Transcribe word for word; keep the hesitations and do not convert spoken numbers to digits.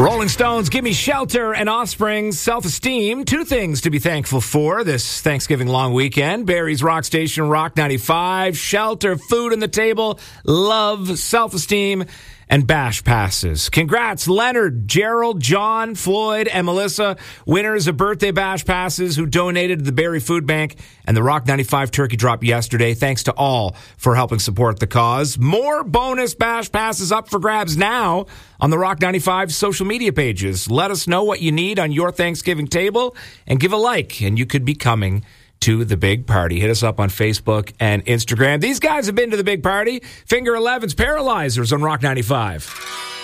Rolling Stones, Give Me Shelter, and Offspring's Self-Esteem. Two things to be thankful for this Thanksgiving long weekend. Barrie's Rock Station, Rock ninety-five. Shelter, food on the table, love, self-esteem, and bash passes. Congrats, Leonard, Gerald, John, Floyd, and Melissa, winners of birthday bash passes who donated to the Barrie Food Bank and the Rock ninety-five Turkey Drop yesterday. Thanks to all for helping support the cause. More bonus bash passes up for grabs now on the Rock ninety-five social media pages. Let us know what you need on your Thanksgiving table and give a like, and you could be coming to the big party. Hit us up on Facebook and Instagram. These guys have been to the big party. Finger elevens, Paralyzers on Rock ninety-five.